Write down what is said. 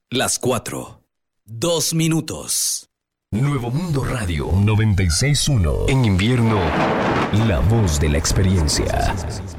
Las 4, 2 minutos. Nuevo Mundo Radio 96.1. En invierno, la voz de la experiencia.